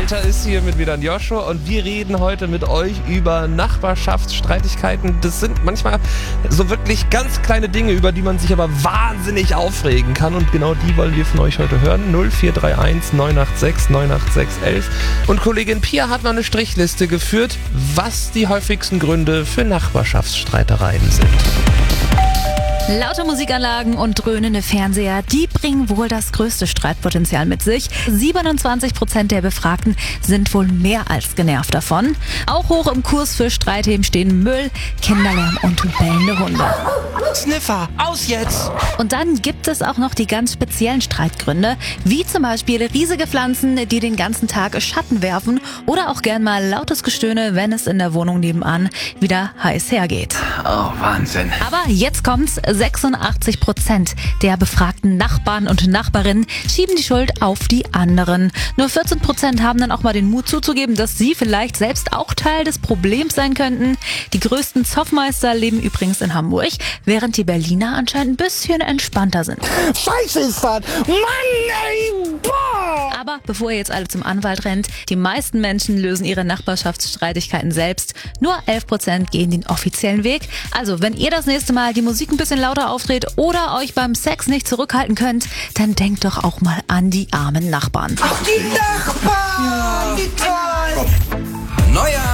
Delta ist hier mit Vedan Joshua und wir reden heute mit euch über Nachbarschaftsstreitigkeiten. Das sind manchmal so wirklich ganz kleine Dinge, über die man sich aber wahnsinnig aufregen kann und genau die wollen wir von euch heute hören. 0431 986 986 11. Und Kollegin Pia hat mal eine Strichliste geführt, was die häufigsten Gründe für Nachbarschaftsstreitereien sind. Laute Musikanlagen und dröhnende Fernseher, die bringen wohl das größte Streitpotenzial mit sich. 27% der Befragten sind wohl mehr als genervt davon. Auch hoch im Kurs für Streitthemen stehen Müll, Kinderlärm und bellende Hunde. Sniffer, aus jetzt! Und dann gibt es auch noch die ganz speziellen Streitgründe, wie zum Beispiel riesige Pflanzen, die den ganzen Tag Schatten werfen oder auch gern mal lautes Gestöhne, wenn es in der Wohnung nebenan wieder heiß hergeht. Oh, Wahnsinn. Aber jetzt kommt's, 86% der befragten Nachbarn und Nachbarinnen schieben die Schuld auf die anderen. Nur 14% haben dann auch mal den Mut zuzugeben, dass sie vielleicht selbst auch Teil des Problems sein könnten. Die größten Zoffmeister leben übrigens in Hamburg, während die Berliner anscheinend ein bisschen entspannter sind. Scheiße ist das! Mann, ey! Boah! Aber bevor ihr jetzt alle zum Anwalt rennt, die meisten Menschen lösen ihre Nachbarschaftsstreitigkeiten selbst. Nur 11% gehen den offiziellen Weg. Also, wenn ihr das nächste Mal die Musik ein bisschen lauter aufdreht oder euch beim Sex nicht zurückhalten könnt, dann denkt doch auch mal an die armen Nachbarn. Ach, die Nachbarn! Wie toll! Neuer